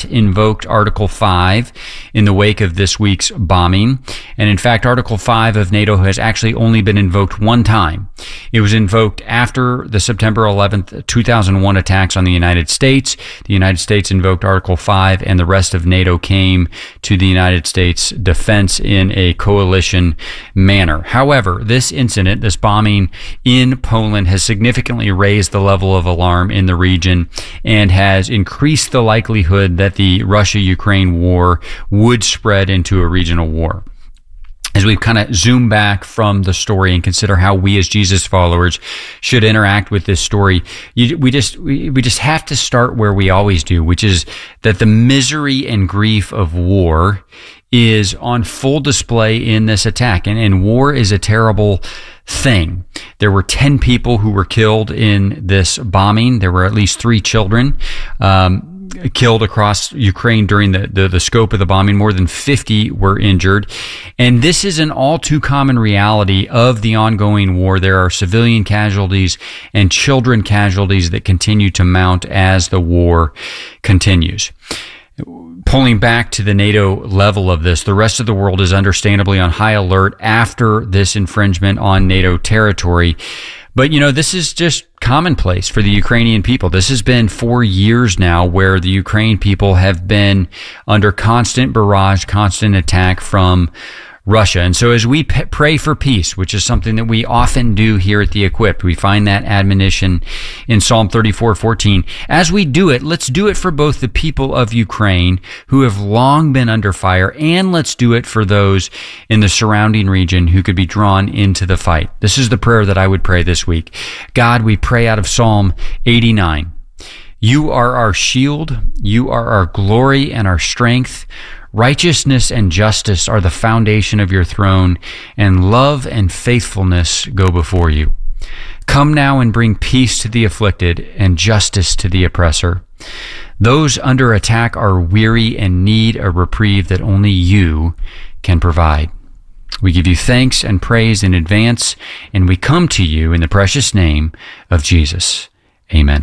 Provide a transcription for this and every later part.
invoked Article 5 in the wake of this week's bombing. And in fact, Article 5 of NATO has actually only been invoked one time. It was invoked after the September 11th, 2001 attacks on the United States. The United States invoked Article 5, and the rest of NATO came to the United States defense in a coalition manner. However, this incident, this bombing in Poland, has significantly raised the level of alarm in the region and has increased the likelihood that the Russia-Ukraine war would spread into a regional war. As we kind of zoom back from the story and consider how we as Jesus followers should interact with this story, we just have to start where we always do, which is that the misery and grief of war is on full display in this attack. And war is a terrible thing. There were 10 people who were killed in this bombing. There were at least 3 children killed across Ukraine during the scope of the bombing. More than 50 were injured. And this is an all too common reality of the ongoing war. There are civilian casualties and children casualties that continue to mount as the war continues. Pulling back to the NATO level of this, the rest of the world is understandably on high alert after this infringement on NATO territory. But, this is just commonplace for the Ukrainian people. This has been 4 years now where the Ukraine people have been under constant barrage, constant attack from Russia. And so as we pray for peace, which is something that we often do here at The Equipped, we find that admonition in Psalm 34:14. As we do it, let's do it for both the people of Ukraine who have long been under fire, and let's do it for those in the surrounding region who could be drawn into the fight. This is the prayer that I would pray this week. God, we pray out of Psalm 89. You are our shield. You are our glory and our strength. Righteousness and justice are the foundation of your throne, and love and faithfulness go before you. Come now and bring peace to the afflicted and justice to the oppressor. Those under attack are weary and need a reprieve that only you can provide. We give you thanks and praise in advance, and we come to you in the precious name of Jesus. Amen.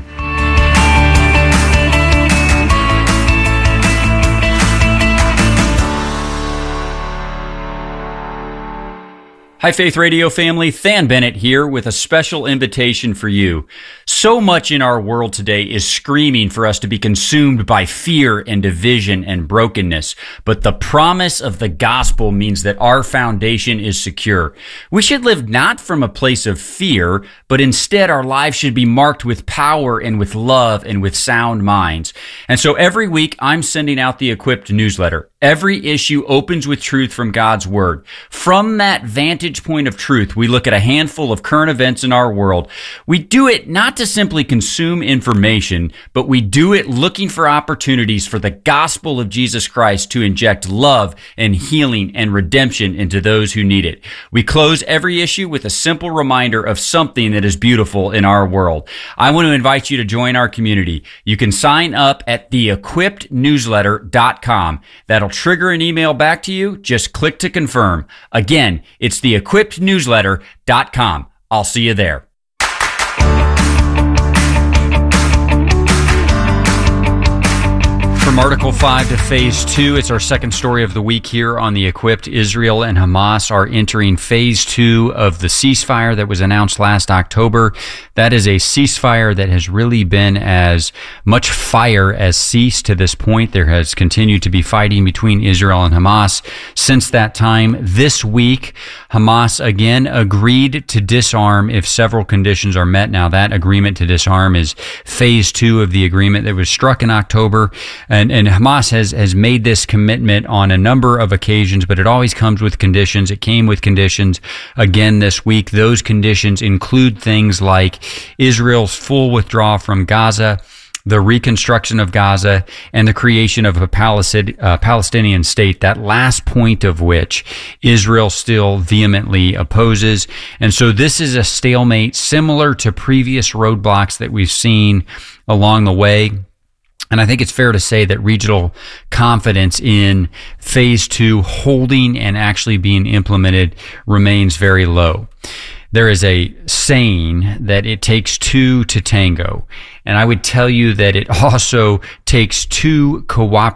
Hi, Faith Radio family. Than Bennett here with a special invitation for you. So much in our world today is screaming for us to be consumed by fear and division and brokenness. But the promise of the gospel means that our foundation is secure. We should live not from a place of fear, but instead our lives should be marked with power and with love and with sound minds. And so every week I'm sending out the Equipped newsletter. Every issue opens with truth from God's Word. From that vantage point of truth, we look at a handful of current events in our world. We do it not to simply consume information, but we do it looking for opportunities for the gospel of Jesus Christ to inject love and healing and redemption into those who need it. We close every issue with a simple reminder of something that is beautiful in our world. I want to invite you to join our community. You can sign up at theequippednewsletter.com. That'll trigger an email back to you. Just click to confirm. Again, it's theequippednewsletter.com. I'll see you there. From Article 5 to Phase 2, it's our second story of the week here on The Equipped. Israel and Hamas are entering Phase 2 of the ceasefire that was announced last October. That is a ceasefire that has really been as much fire as ceased to this point. There has continued to be fighting between Israel and Hamas since that time. This week, Hamas again agreed to disarm if several conditions are met. Now, that agreement to disarm is Phase 2 of the agreement that was struck in October. And Hamas has made this commitment on a number of occasions, but it always comes with conditions. It came with conditions again this week. Those conditions include things like Israel's full withdrawal from Gaza, the reconstruction of Gaza, and the creation of a Palestinian state, that last point of which Israel still vehemently opposes. And so this is a stalemate similar to previous roadblocks that we've seen along the way. And I think it's fair to say that regional confidence in Phase 2 holding and actually being implemented remains very low. There is a saying that it takes two to tango. And I would tell you that it also takes two cooperative